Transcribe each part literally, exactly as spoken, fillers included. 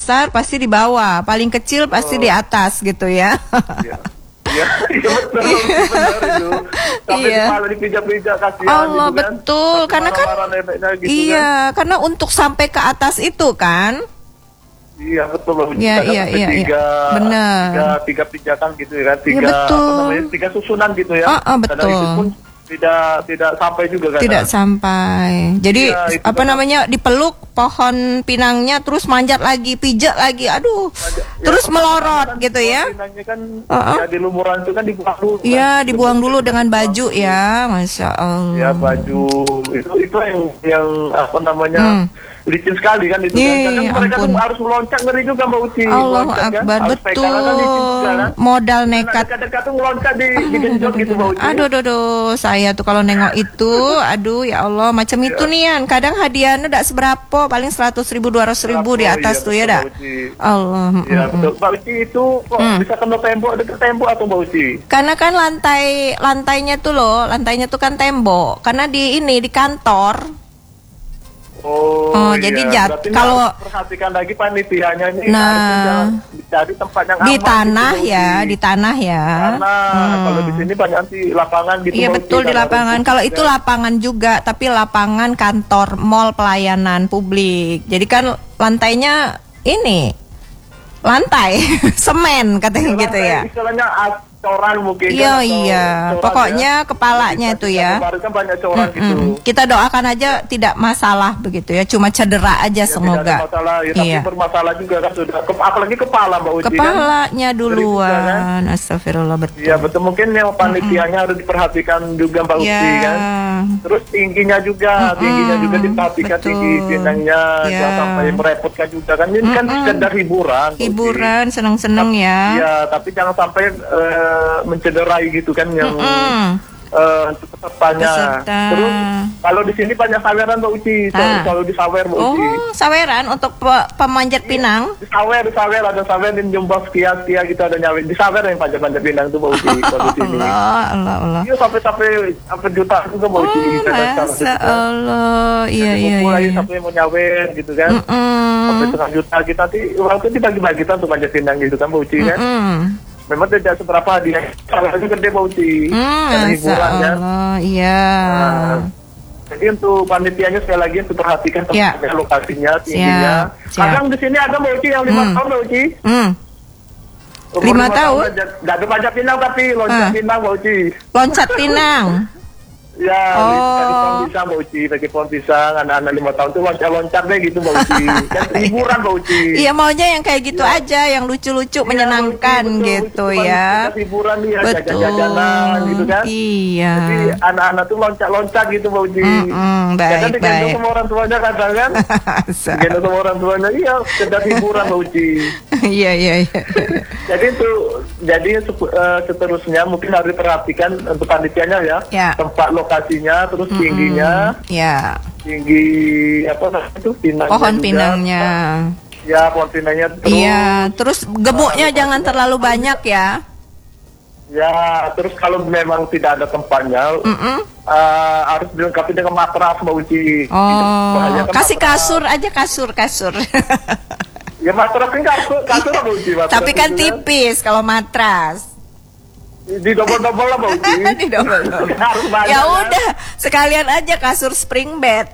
besar pasti di bawah, paling kecil pasti Oh. di atas gitu ya. Iya. Iya, iya betul, benar itu. Sampai Iya. kepala dipijak-pijak kasihan Allah, gitu kan. betul. Tapi Karena kan- marah-marah neneknya gitu Iya, kan. karena untuk sampai ke atas itu kan. Iya betul Mbak Uci. Iya, Kadang iya, sampai iya, iya. tiga, Benar. tiga, tiga pijakan gitu ya kan. Tiga, betul. apa namanya, tiga susunan gitu ya. Ah, ah, Kadang betul. itu pun tidak tidak sampai juga kan. Tidak sampai. Jadi Iya, itu apa kan. namanya, dipeluk pohon pinangnya terus manjat lagi, pijak lagi. Aduh. Ya, terus pertama melorot kan gitu ya. pinangnya kan Uh-uh. ya di lumuran itu kan dibuang dulu. kan. Iya, dibuang dulu dengan Dibuang baju dulu. ya. Masya Allah. Ya baju itu itu yang yang apa namanya Hmm. licin sekali kan itu kan. Ih, Kadang mereka ampun. tuh harus meloncat, ngeri juga Mbak Uci. Allahu Meloncat, kan. Akbar, Harus pegangan kan licin betul. juga, kan. Modal Karena nekat. dekat-dekat tuh meloncat di digenjot gitu Mbak Uci. Aduh, aduh, aduh, saya tuh kalau nengok itu, aduh ya Allah, macam itu nih Yan. Kadang hadiahnya tidak seberapa, paling seratus ribu, dua ratus ribu di Berapa? atas Iya, tuh ya betul, dak. Mbak Uci. Allah. Iya mm, betul. mm. Mbak Uci itu kok Hmm. bisa kena tembok, dekat tembok atau Mbak Uci? Karena kan lantai lantainya tuh loh, lantainya tuh kan tembok. Karena di ini di kantor. Oh, Oh, iya. jadi jat- Berarti kalau- harus perhatikan lagi panitianya ini Nah. harus jangan dicari tempat yang Di aman tanah gitu, Mbak ya, Uci. di tanah ya. Karena Hmm. kalau di sini banyak di lapangan gitu. Iya Mbak Uci, betul di karena lapangan. rumput Kalau juga. itu lapangan juga, tapi lapangan kantor, mall pelayanan publik. Jadi kan lantainya ini lantai semen katanya Istilahnya- gitu ya. Istilahnya ah, coran mungkin. Iya kan, atau iya. coran Pokoknya ya. kepalanya Di itu Jawa ya. Barat kan banyak coran gitu. Mm, kita doakan aja tidak masalah begitu ya, cuma cedera aja Ya, semoga. Tidak ada masalah, ya, tapi Iya. bermasalah juga kan sudah. Ke- apalagi kepala Mbak Uci kan. Kepalanya Ngeri juga, duluan. Astagfirullah betul. Iya betul, mungkin yang panitianya harus diperhatikan juga Mbak Iya. Uci kan. Terus tingginya juga, Mm-mm. tingginya juga diperhatikan, Betul. tinggi pinangnya Iya. jangan sampai merepotkan juga kan. Ini kan Mm-mm. sekedar hiburan. Mbak Uci. Hiburan seneng-seneng ya. Iya, tapi jangan sampai eh, mencederai gitu kan yang Mm-mm. eh, untuk pesertanya. Peserta. Terus kalau di sini banyak saweran Mbak Uci, selalu, Ah. selalu disawer Mbak Uci. Oh, saweran untuk pe- pemanjat pinang. Disawer, disawer, ada sawer di Jombang sekian sekian gitu, ada nyawer. Disawer yang panjat-panjat pinang tuh Mbak Uci kalau di sini. Allah, Allah, Allah. Iya sampai sampai sampai jutaan juga Mbak Uci. Oh, Kita kan kalau Masya gitu kan. Allah. Iya, Jadi iya, kumpul iya. lagi iya. sampai mau nyawer gitu kan. Sampai Mm-mm. setengah juta kita nanti uang itu dibagi-bagi kita untuk panjat pinang gitu kan Mbak Uci kan. Mm-mm. Memang tidak seberapa hadiah, salahnya gede Mbak Uci. Hmm, Karena Masya hiburan kan. Allah, iya. Nah, jadi untuk panitianya sekali lagi untuk perhatikan Ya. tempatnya, lokasinya, tingginya. Siap, siap. Kadang di sini ada Mbak Uci yang lima Hmm. tahun Mbak Uci. Hmm. Umur Lima tahun? Tidak ada panjat pinang tapi loncat Ah. pinang Mbak Uci. Loncat pinang. Ya, Oh. bagi pohon pisang Mbak Uci, bagi pohon pisang, anak-anak lima tahun tuh loncat-loncat deh gitu Mbak Uci. Kan hiburan Mbak Uci. Iya, maunya yang kayak gitu aja, yang lucu-lucu, Iya, menyenangkan Mbak Uci, gitu betul, itu ya. kan hiburan nih ya, Betul. jajan-jajanan gitu kan. Iya. Jadi anak-anak tuh loncat-loncat gitu Mbak Uci. Mm-mm, baik, Kadang digendong baik. sama orang tuanya kadang kan. Masa. Digendong sama orang tuanya, iya sekedar hiburan Mbak Uci. Iya, iya, iya. Jadi itu, jadi sepu- eh, seterusnya mungkin harus diperhatikan untuk panitianya ya. Ya. Tempat lokasinya, terus tingginya, Ya, tinggi apa namanya itu pinangnya pohon juga. pinangnya. Ya pohon pinangnya terus. Iya, terus gemuknya jangan terlalu banyak ya. Ya terus kalau memang tidak ada tempatnya, Mm-mm. eh, harus dilengkapi dengan matras Mbak Uci. Oh, Bahaya kan kasih matras. kasur aja, kasur, kasur. Ya matras kan kasur, kasur Mbak Uci. matras Tapi kan itu tipis kalau matras. Di double-double lah Mbak Uci. Di double-double. Harus banyak, Ya kan? udah, sekalian aja kasur spring bed.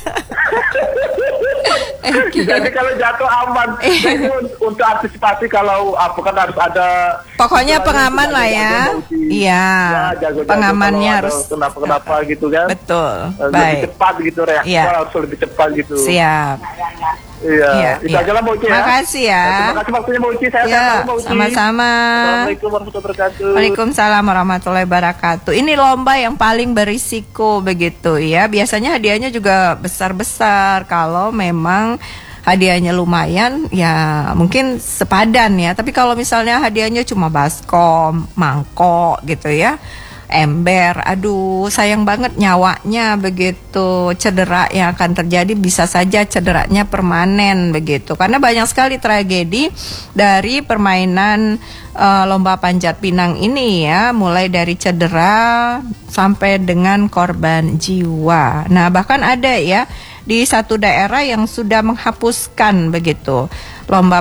Jadi kalau jatuh aman. Jadi un- untuk antisipasi kalau apa kan harus ada. Pokoknya istilahnya pengaman itu lah jago-jago, ya. Mbak Uci. Iya, Ya, jago-jago pengamannya kalau ada harus kenapa-kenapa gitu kan. betul. Eh, Lebih Baik. cepat gitu reaksi Iya. harus lebih cepat gitu. Siap. Iya. Iya, Itu iya. aja lah Mbak Uci ya. Makasih ya. Terima kasih waktunya Mbak Uci. Saya Ya, sehat Mbak Uci. sama-sama. Assalamualaikum warahmatullahi wabarakatuh. Waalaikumsalam warahmatullahi wabarakatuh. Ini lomba yang paling berisiko begitu ya. Biasanya hadiahnya juga besar-besar. Kalau memang hadiahnya lumayan, ya mungkin sepadan ya. Tapi kalau misalnya hadiahnya cuma baskom, mangkok gitu ya, ember, aduh sayang banget nyawanya begitu. Cedera yang akan terjadi bisa saja cederanya permanen begitu. Karena banyak sekali tragedi dari permainan eh, lomba panjat pinang ini ya, mulai dari cedera sampai dengan korban jiwa. Nah, bahkan ada ya di satu daerah yang sudah menghapuskan begitu lomba